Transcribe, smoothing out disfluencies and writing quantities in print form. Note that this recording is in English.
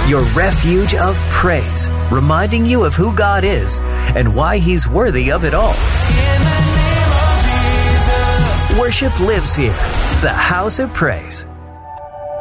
your refuge of praise, reminding you of who God is and why He's worthy of it all. Worship lives here, the House of Praise.